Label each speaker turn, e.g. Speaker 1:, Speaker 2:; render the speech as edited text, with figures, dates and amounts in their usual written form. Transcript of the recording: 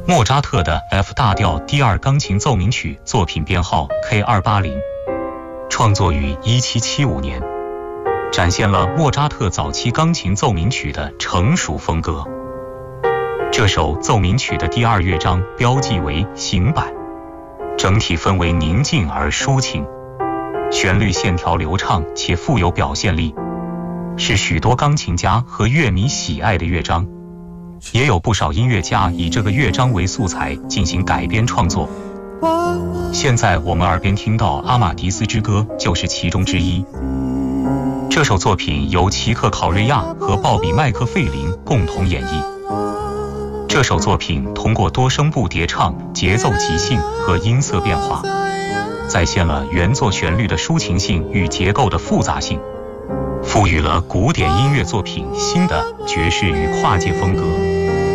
Speaker 1: 莫扎特的 F 大调第二钢琴奏鸣曲作品编号 K280， 创作于1775年，展现了莫扎特早期钢琴奏鸣曲的成熟风格。这首奏鸣曲的第二乐章标记为行板，整体氛围宁静而抒情，旋律线条流畅且富有表现力，是许多钢琴家和乐迷喜爱的乐章。也有不少音乐家以这个乐章为素材进行改编创作。现在我们耳边听到《阿玛迪斯之歌》就是其中之一。这首作品由齐克·考瑞亚和鲍比·麦克费林共同演绎。这首作品通过多声部叠唱、节奏即兴和音色变化，再现了原作旋律的抒情性与结构的复杂性，赋予了古典音乐作品新的爵士与跨界风格。